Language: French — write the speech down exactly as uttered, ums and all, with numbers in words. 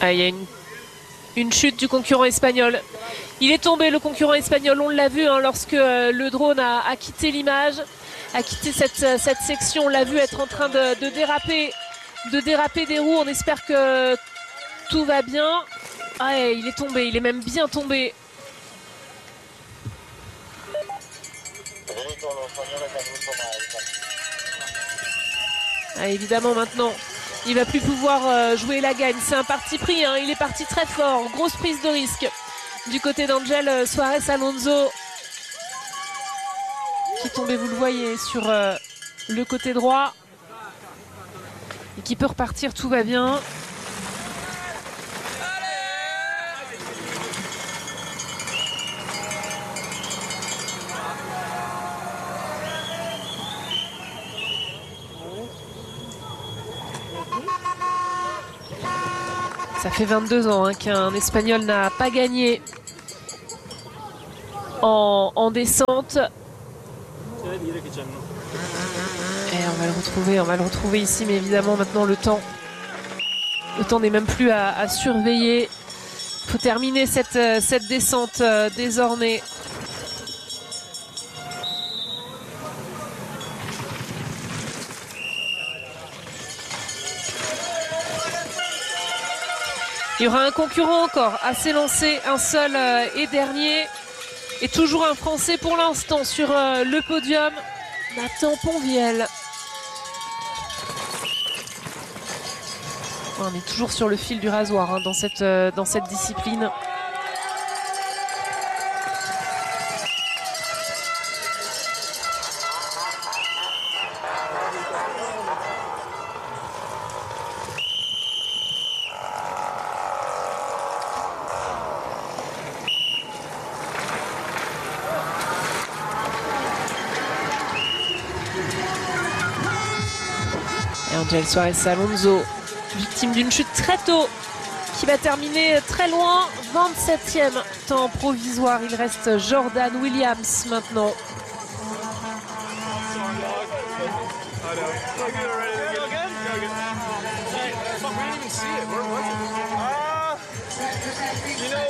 Ah, il y a une, une chute du concurrent espagnol. Il est tombé, le concurrent espagnol, on l'a vu hein, lorsque euh, le drone a, a quitté l'image, a quitté cette, cette section. On l'a vu être en train de, de déraper, de déraper des roues. On espère que tout va bien. Ah, et il est tombé, il est même bien tombé. Ah, évidemment maintenant, il va plus pouvoir euh, jouer la gagne. C'est un parti pris, hein. Il est parti très fort, grosse prise de risque du côté d'Angel Suarez Alonso, qui est tombé, vous le voyez, sur euh, le côté droit et qui peut repartir, tout va bien. Ça fait vingt-deux ans hein, qu'un Espagnol n'a pas gagné en, en descente. Et on va le retrouver, on va le retrouver ici, mais évidemment maintenant le temps, le temps n'est même plus à, à surveiller. Il faut terminer cette, cette descente euh, désormais. Il y aura un concurrent encore à s'élancer, un seul euh, et dernier. Et toujours un Français pour l'instant sur euh, le podium, Nathan Ponvielle. On est toujours sur le fil du rasoir hein, dans, cette, euh, dans cette discipline. Angel Suarez Alonso, victime d'une chute très tôt, qui va terminer très loin, vingt-septième temps provisoire. Il reste Jordan Williams maintenant. You know,